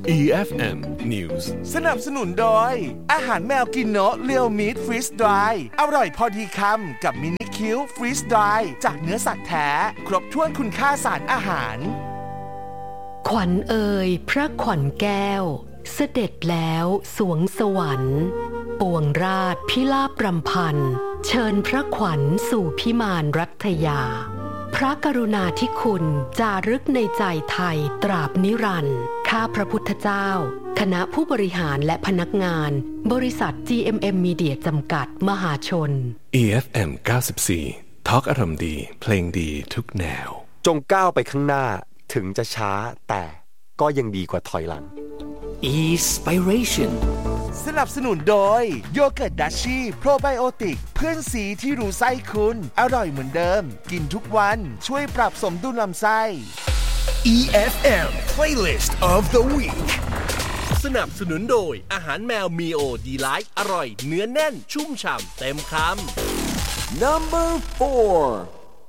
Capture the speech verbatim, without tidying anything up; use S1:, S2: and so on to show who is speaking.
S1: อี เอฟ เอ็ม News
S2: สนับสนุนโดยอาหารแมวกินโนะเรียวมีทฟรีสดรายอร่อยพอดีคำกับมินิคิวฟรีสดรายจากเนื้อสัตว์แท้ครบถ้วนคุณค่าสารอาหาร
S3: ขวัญเอ่ยพระขวัญแก้วเสด็จแล้วสวงสวรรค์ปวงราชพิลาภรำพันเชิญพระขวัญสู่พิมานรัตยาพระกรุณาธิคุณจารึกในใจไทยตราบนิรันดร์ข้าพระพุทธเจ้าคณะผู้บริหารและพนักงานบริษัท จี เอ็ม เอ็ม Media จำกัดมหาชน
S1: อี เอฟ เอ็ม เก้าสิบสี่ ทอล์กอารมณ์ดีเพลงดีทุกแนว
S4: จงก้าวไปข้างหน้าถึงจะช้าแต่ก็ยังดีกว่าถอยหลัง
S5: Inspiration
S2: สนับสนุนโดยโยเกิร์ตดัชชี่โปรไบโอติกเพื่อนสีที่รู้ไส้คุณอร่อยเหมือนเดิมกินทุกวันช่วยปรับสมดุลลำไส้
S6: อี เอฟ เอ็ม Playlist of the Week สนับสนุนโดยอาหารแมวมีโอดีไลท์อร่อยเนื้อแน่นชุ่มฉ่ำเต็มคำ
S7: Number four